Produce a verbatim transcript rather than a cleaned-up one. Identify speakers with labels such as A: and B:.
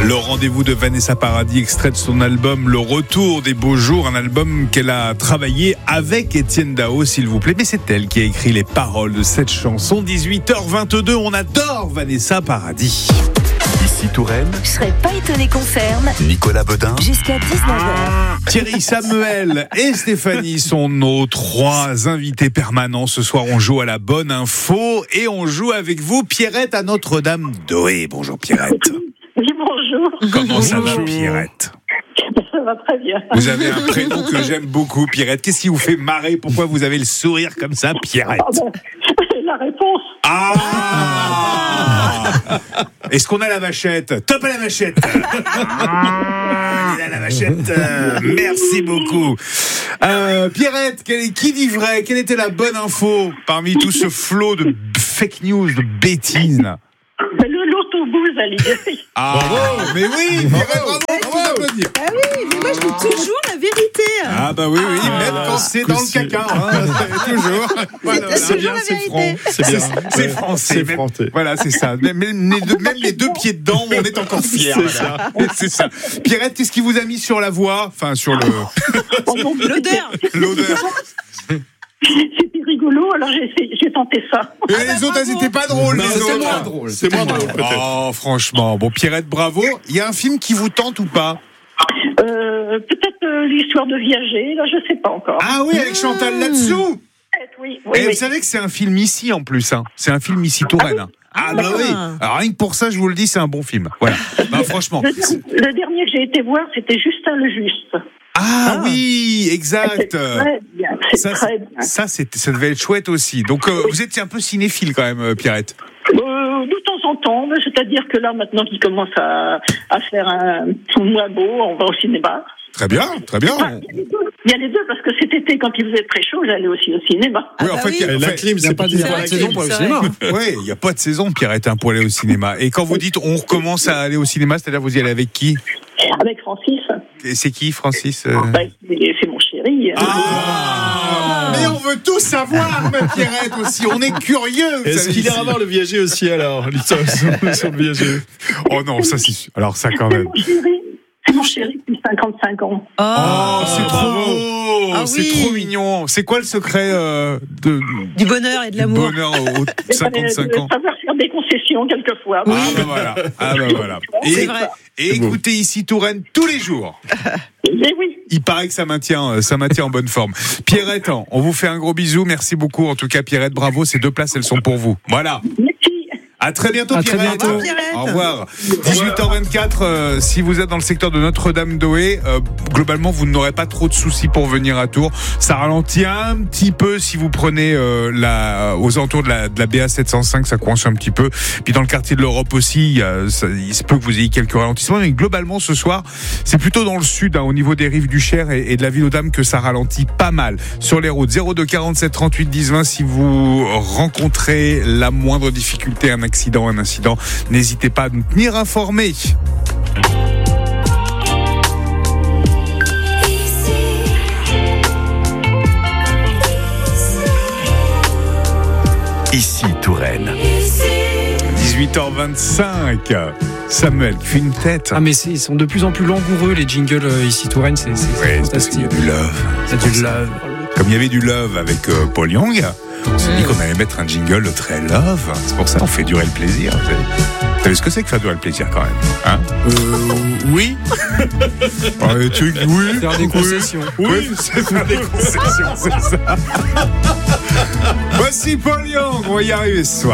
A: Le rendez-vous de Vanessa Paradis, extrait de son album Le Retour des Beaux Jours, un album qu'elle a travaillé avec Étienne Dao, s'il vous plaît. Mais c'est elle qui a écrit les paroles de cette chanson. dix-huit heures vingt-deux, on adore Vanessa Paradis.
B: Ici Touraine.
C: Je serais pas étonné qu'on ferme.
B: Nicolas Beudin.
C: Jusqu'à dix-neuf heures.
A: Thierry, Samuel et Stéphanie sont nos trois invités permanents. Ce soir, on joue à la bonne info et on joue avec vous, Pierrette à Notre-Dame-d'Oé. Bonjour Pierrette.
D: Oui, bonjour.
A: Comment ça va, Pierrette?
D: Ça va très bien.
A: Vous avez un prénom que j'aime beaucoup, Pierrette. Qu'est-ce qui vous fait marrer? Pourquoi vous avez le sourire comme ça, Pierrette?
D: Ah ben, la réponse.
A: Ah, est-ce qu'on a la vachette? Top à la vachette. Ah, il a la vachette. Euh, merci beaucoup. Euh, Pierrette, quel, qui dit vrai? Quelle était la bonne info parmi tout ce flot de fake news, de bêtises là?
D: Le l'autobus à l'idée.
A: Ah, bravo, mais oui, Pierrette, bravo, bravo, applaudir.
E: Ah oui, mais moi je dis toujours la vérité.
A: Ah bah oui, oui,
E: Ah,
A: même
E: voilà.
A: quand c'est dans le caca, hein, toujours. Voilà,
E: C'est toujours la
A: c'est
E: vérité.
A: franc.
F: C'est bien.
A: C'est français.
F: C'est
A: même-
F: français.
A: Voilà, c'est ça. Même, même les deux, même les deux pieds dedans, on est encore fiers.
F: C'est
A: voilà. C'est ça. Pierrette, qu'est-ce qui vous a mis sur la voie? Enfin, sur le
D: Oh non,
E: L'odeur.
A: l'odeur.
D: c'était rigolo, alors j'ai, essayé- j'ai tenté ça.
A: Et les autres, elles n'étaient pas drôles,
F: Non,
A: les
F: c'est
A: autres.
F: moins drôle. C'est moins drôle, peut-être.
A: Oh, franchement. Bon, Pierrette, bravo. Il y a un film qui vous tente ou pas?
D: Euh, peut-être euh, l'histoire de Viager, là, je sais pas encore.
A: Ah oui, avec Chantal là-dessous.
D: Peut-être, oui, oui,
A: Et
D: oui.
A: vous savez que c'est un film ici en plus, hein. C'est un film ici Touraine. Ah bah oui. Alors rien que pour ça, je vous le dis, c'est un bon film. Voilà. Bah, franchement.
D: Le, le dernier que j'ai été voir, c'était Justin le Juste.
A: Ah,
E: Ah.
A: oui, exact.
D: C'est très bien, c'est
A: Ça,
D: très
A: c'est-
D: bien.
A: ça, c'est- ça devait être chouette aussi. Donc, euh, vous étiez un peu cinéphile quand même, euh, Pierrette.
D: Euh, de temps en temps, mais c'est-à-dire que là, maintenant qu'il commence à, à faire un moins beau, on va au cinéma.
A: Très bien, très bien.
D: Enfin, il y a les deux. Il y a les deux, parce que cet été, quand il faisait très chaud, j'allais aussi au cinéma.
A: Oui,
E: Ah
A: en
E: bah
A: fait,
E: oui.
A: il y a-
F: Et
A: en
F: la
A: fait,
F: clim, c'est pas
E: C'est
F: du
E: vrai
F: la
E: que
F: saison
E: c'est
F: pour le
E: vrai.
F: cinéma.
A: ouais, il n'y a pas de saison, Pierrette, hein, pour aller au cinéma. Et quand vous dites on recommence à aller au cinéma, c'est-à-dire vous y allez avec qui?
D: Avec Francis.
A: Et c'est qui, Francis? euh
D: Bah, c'est c'est mon chéri.
A: Ah, mais on veut tout savoir, ma Pierrette aussi. On est curieux. vous
F: Est-ce
A: savez,
F: qu'il
A: ici.
F: ira voir le viager aussi alors l'histoire sur, sur le viager.
A: Oh non, ça c'est sûr. Alors ça quand
D: C'est
A: même.
D: mon chéri. C'est mon chéri depuis cinquante-cinq ans.
A: Oh, c'est trop
F: bravo.
A: beau,
E: Ah
A: c'est
E: oui.
A: trop mignon. C'est quoi le secret euh, de
E: Du bonheur et de
A: du
E: l'amour.
A: bonheur aux cinquante-cinq ans?
D: Savoir faire des concessions quelquefois.
A: Ah bah voilà, ah bah voilà.
E: C'est
A: Et,
E: vrai.
A: et écoutez ici Touraine tous les jours.
D: Mais oui.
A: Il paraît que ça maintient, euh, ça maintient en bonne forme. Pierrette, on vous fait un gros bisou. Merci beaucoup. En tout cas, Pierrette, bravo. Ces deux places, elles sont pour vous. Voilà.
D: Merci.
A: À très bientôt,
F: À très
A: Pierrette.
F: bientôt.
E: Au revoir, Pierrette.
A: Au revoir. dix-huit heures vingt-quatre, euh, si vous êtes dans le secteur de Notre-Dame-d'Oé, euh, globalement, vous n'aurez pas trop de soucis pour venir à Tours. Ça ralentit un petit peu si vous prenez euh, la, aux alentours de la, de la B A sept cent cinq, ça coince un petit peu. Puis dans le quartier de l'Europe aussi, il, y a, ça, il se peut que vous ayez quelques ralentissements. Mais globalement, ce soir, c'est plutôt dans le sud, hein, au niveau des rives du Cher et, et de la ville aux Dames, que ça ralentit pas mal. Sur les routes, zéro deux quarante-sept trente-huit dix vingt, si vous rencontrez la moindre difficulté, un accident, un incident, n'hésitez pas à nous tenir informés.
B: Ici Touraine.
A: dix-huit heures vingt-cinq. Samuel qui fait une tête.
G: Ah mais c'est- ils sont de plus en plus langoureux les jingles euh, ici Touraine, c'est c'est- c'est
A: Ouais, c'est parce qu'il
G: fantastique.
A: y a du love.
G: C'est du love.
A: Comme il y avait du love avec euh, Paul Young, on s'est dit qu'on allait mettre un jingle très love. C'est pour ça qu'on fait durer le plaisir. Vous savez, vous savez ce que c'est que faire durer le plaisir quand même, hein?
G: Euh, oui,
A: Ah, les trucs, oui.
G: faire des concessions.
A: Oui, c'est faire des concessions, c'est ça. Voici Paul Young, on va y arriver ce soir.